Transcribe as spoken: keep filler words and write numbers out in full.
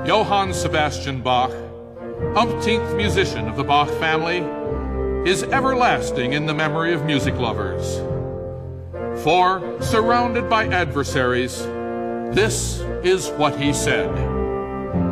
Johann Sebastian Bach, umpteenth musician of the Bach family, is everlasting in the memory of music lovers. For, surrounded by adversaries, this is what he said.